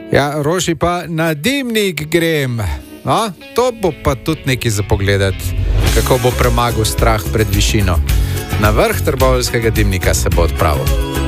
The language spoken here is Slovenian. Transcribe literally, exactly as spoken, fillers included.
Ja, Roši pa na dimnik grem. No, to bo pa tudi nekaj za pogledati, kako bo premagal strah pred višino. Na vrh Trboveljskega dimnika se bo odpravil.